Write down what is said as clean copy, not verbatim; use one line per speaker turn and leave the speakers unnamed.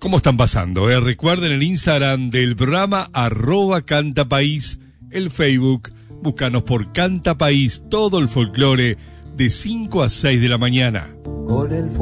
¿Cómo están pasando? Recuerden el Instagram del programa, @cantapaís, el Facebook, búscanos por Canta País, todo el folclore, de 5 a 6 de la mañana.
Con el